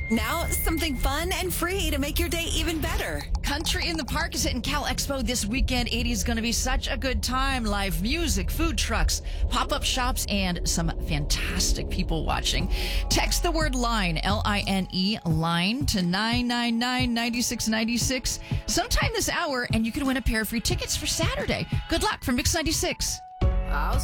Now, something fun and free to make your day even better. Country in the Park is hitting Cal Expo this weekend. 80 is going to be such a good time. Live music, food trucks, pop-up shops, and some fantastic people watching. Text the word LINE, LINE, LINE to 999-9696 sometime this hour, and you can win a pair of free tickets for Saturday. Good luck from Mix 96.